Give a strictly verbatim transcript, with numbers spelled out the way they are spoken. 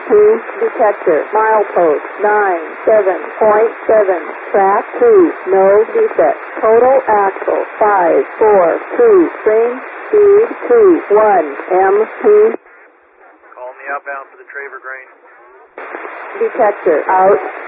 two, detector, milepost, nine, seven point seven, track two, no defect, total axle, five, four, two, spring, speed, two, one, M P. Call me outbound for the Traver grain. Detector, out.